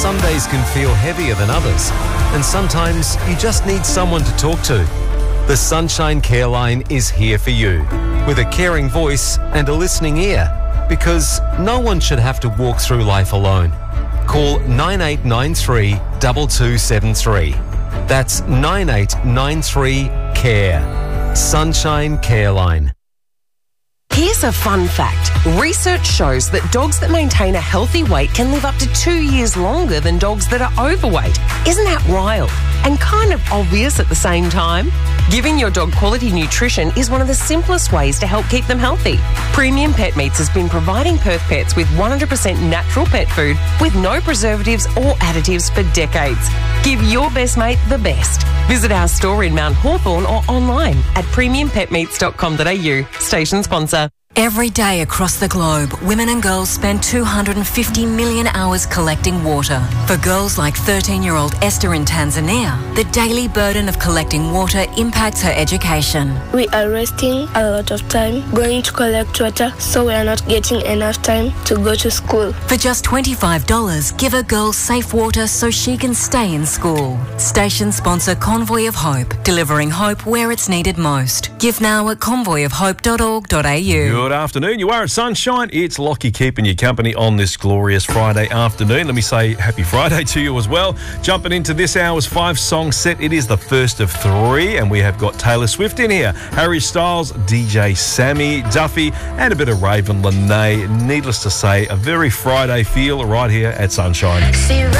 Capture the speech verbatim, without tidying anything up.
Some days can feel heavier than others, and sometimes you just need someone to talk to. The Sunshine Care Line is here for you, with a caring voice and a listening ear, because no one should have to walk through life alone. Call nine eight nine three two two seven three. That's nine eight nine three CARE. Sunshine Care Line. Here's a fun fact. Research shows that dogs that maintain a healthy weight can live up to two years longer than dogs that are overweight. Isn't that wild? And kind of obvious at the same time? Giving your dog quality nutrition is one of the simplest ways to help keep them healthy. Premium Pet Meats has been providing Perth pets with one hundred percent natural pet food with no preservatives or additives for decades. Give your best mate the best. Visit our store in Mount Hawthorn or online at premium pet meats dot com dot a u. Station sponsor. Every day across the globe, women and girls spend two hundred fifty million hours collecting water. For girls like thirteen-year-old Esther in Tanzania, the daily burden of collecting water impacts her education. We are wasting a lot of time going to collect water, so we are not getting enough time to go to school. For just twenty-five dollars, give a girl safe water so she can stay in school. Station sponsor Convoy of Hope, delivering hope where it's needed most. Give now at convoy of hope dot org dot a u. Good afternoon. You are at Sunshine. It's Lockie keeping you company on this glorious Friday afternoon. Let me say happy Friday to you as well. Jumping into this hour's five-song set. It is the first of three, and we have got Taylor Swift in here, Harry Styles, D J Sammy, Duffy, and a bit of Raven Lene. Needless to say, a very Friday feel right here at Sunshine. See